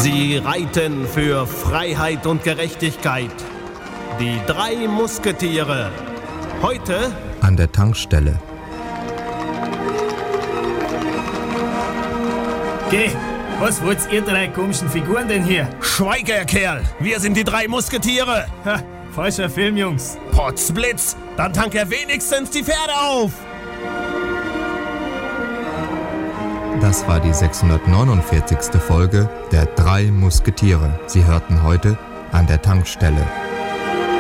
Sie reiten für Freiheit und Gerechtigkeit. Die 3 Musketiere. Heute an der Tankstelle. Geh, was wollt ihr 3 komischen Figuren denn hier? Schweige, Kerl! Wir sind die 3 Musketiere! Ha, falscher Film, Jungs. Potzblitz! Dann tank er wenigstens die Pferde auf! Das war die 649. Folge der 3 Musketiere. Sie hörten heute an der Tankstelle.